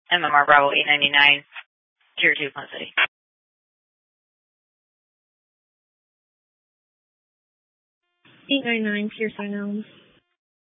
MMR Bravo 899, Tier 2, Plant City. 899, Tier 7.